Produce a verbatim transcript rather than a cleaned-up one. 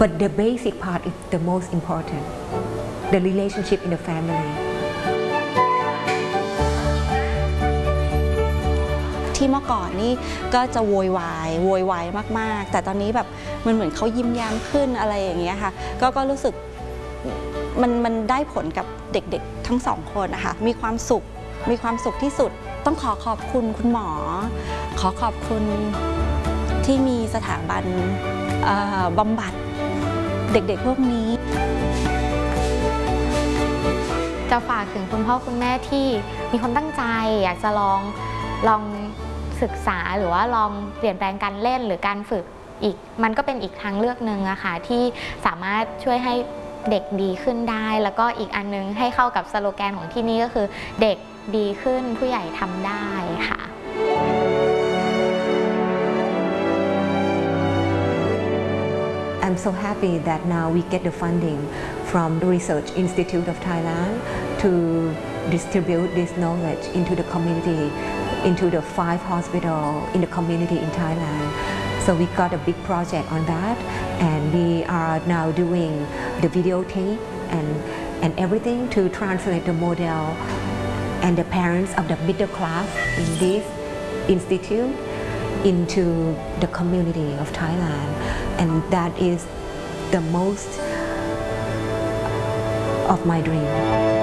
but the basic part is the most important the relationship in the family ที่เมื่อก่อนนี่ก็จะโวยวายโวยวายมากๆแต่ตอนนี้แบบมันเหมือนเขายิ้มแย้มขึ้นอะไรอย่างเงี้ยค่ะก็ก็รู้สึกมันมันได้ผลกับเด็กๆทั้งสองคนนะคะมีความสุขมีความสุขที่สุดต้องขอขอบคุณคุณหมอขอขอบคุณที่มีสถาบันบำบัดเด็กๆพวกนี้จะฝากถึงคุณพ่อคุณแม่ที่มีความตั้งใจอยากจะลองลองศึกษาหรือว่าลองเปลี่ยนแปลงการเล่นหรือการฝึกอีกมันก็เป็นอีกทางเลือกหนึ่งอะค่ะที่สามารถช่วยให้เด็กดีขึ้นได้แล้วก็อีกอันนึงให้เข้ากับสโลแกนของที่นี่ก็คือเด็กดีขึ้นผู้ใหญ่ทำได้ค่ะ I'm so happy that now we get the funding from the Research Institute of Thailand to distribute this knowledge into the community, into the five hospitals in the community in Thailand. So we got a big project on that, and we are now doing the videotape and and everything to translate the model and the parents of the middle class in this institute into the community of Thailand, and that is the most of my dream.